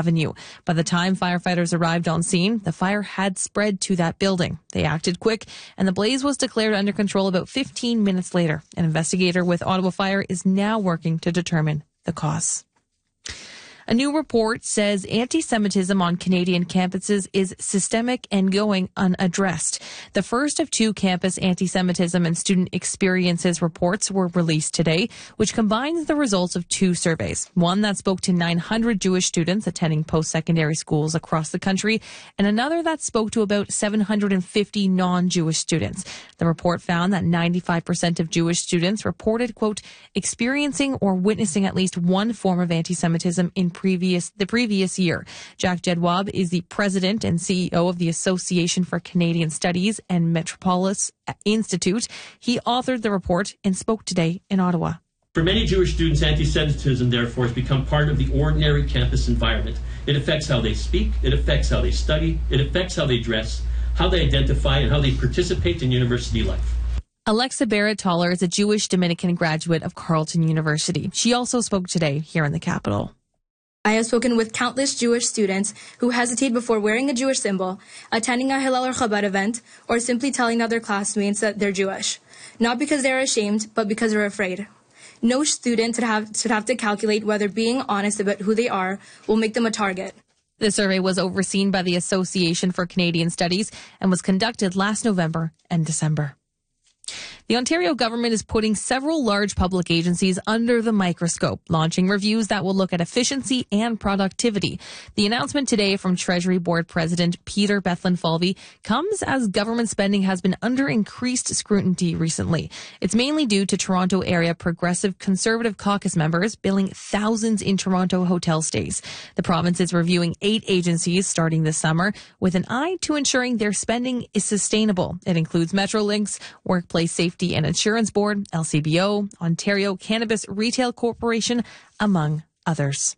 Avenue. By the time firefighters arrived on scene, the fire had spread to that building. They acted quick, and the blaze was declared under control about 15 minutes later. An investigator with Ottawa Fire is now working to determine the cause. A new report says anti-Semitism on Canadian campuses is systemic and going unaddressed. The first of two campus anti-Semitism and student experiences reports were released today, which combines the results of two surveys. One that spoke to 900 Jewish students attending post-secondary schools across the country, and another that spoke to about 750 non-Jewish students. The report found that 95% of Jewish students reported, quote, experiencing or witnessing at least one form of anti-Semitism in the previous year. Jack Jedwab is the president and CEO of the Association for Canadian Studies and Metropolis Institute. He authored the report and spoke today in Ottawa. For many Jewish students, anti-Semitism, therefore, has become part of the ordinary campus environment. It affects how they speak, it affects how they study, it affects how they dress, how they identify, and how they participate in university life. Alexa Barrett-Toller is a Jewish Dominican graduate of Carleton University. She also spoke today here in the capital. I have spoken with countless Jewish students who hesitate before wearing a Jewish symbol, attending a Hillel or Chabad event, or simply telling other classmates that they're Jewish. Not because they're ashamed, but because they're afraid. No student should have to calculate whether being honest about who they are will make them a target. The survey was overseen by the Association for Canadian Studies and was conducted last November and December. The Ontario government is putting several large public agencies under the microscope, launching reviews that will look at efficiency and productivity. The announcement today from Treasury Board President Peter Bethlen-Falvey comes as government spending has been under increased scrutiny recently. It's mainly due to Toronto area Progressive Conservative caucus members billing thousands in Toronto hotel stays. The province is reviewing 8 agencies starting this summer with an eye to ensuring their spending is sustainable. It includes Metrolinx, Workplace Safety and Insurance Board, LCBO, Ontario Cannabis Retail Corporation, among others.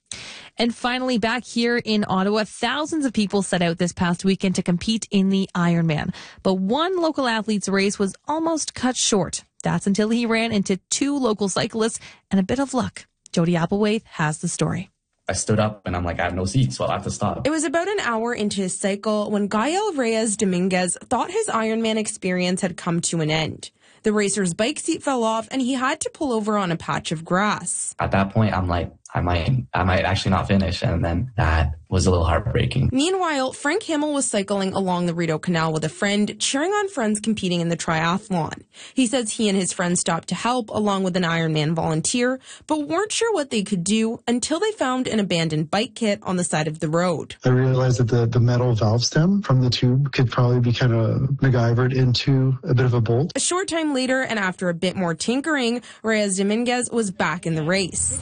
And finally, back here in Ottawa, thousands of people set out this past weekend to compete in the Ironman. But one local athlete's race was almost cut short. That's until he ran into 2 local cyclists and a bit of luck. Jody Applewhite has the story. I stood up and I'm like, I have no seat, so I'll have to stop. It was about an hour into his cycle when Gael Reyes Dominguez thought his Ironman experience had come to an end. The racer's bike seat fell off and he had to pull over on a patch of grass. At that point, I'm like, I might actually not finish. And then that was a little heartbreaking. Meanwhile, Frank Hamill was cycling along the Rideau Canal with a friend, cheering on friends competing in the triathlon. He says he and his friends stopped to help along with an Ironman volunteer, but weren't sure what they could do until they found an abandoned bike kit on the side of the road. I realized that the metal valve stem from the tube could probably be kind of MacGyvered into a bit of a bolt. A short time later, and after a bit more tinkering, Reyes Dominguez was back in the race.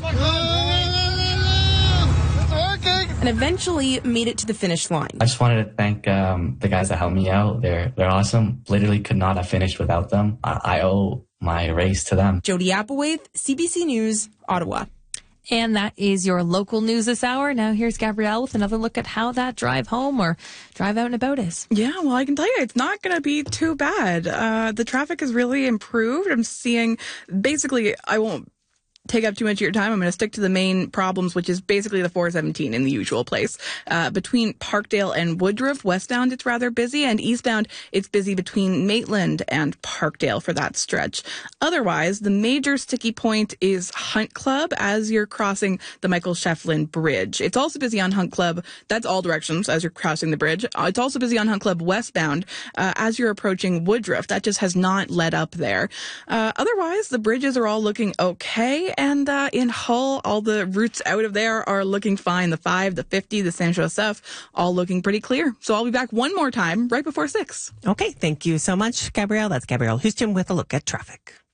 And eventually made it to the finish line. I just wanted to thank the guys that helped me out. They're awesome. Literally could not have finished without them. I owe my race to them. Jody Applewhite, CBC News, Ottawa. And that is your local news this hour. Now here's Gabrielle with another look at how that drive home or drive out and about is. Yeah, well, I can tell you it's not going to be too bad. The traffic has really improved. I'm seeing basically, I won't take up too much of your time. I'm going to stick to the main problems, which is basically the 417 in the usual place. Between Parkdale and Woodruff, westbound, it's rather busy, and eastbound, it's busy between Maitland and Parkdale for that stretch. Otherwise, the major sticky point is Hunt Club as you're crossing the Michael Shefflin Bridge. It's also busy on Hunt Club. That's all directions as you're crossing the bridge. It's also busy on Hunt Club westbound as you're approaching Woodruff. That just has not let up there. Otherwise, the bridges are all looking okay. And in Hull, all the routes out of there are looking fine. The 5, the 50, the Saint Joseph, all looking pretty clear. So I'll be back one more time right before 6. Okay, thank you so much, Gabrielle. That's Gabrielle Houston with a look at traffic.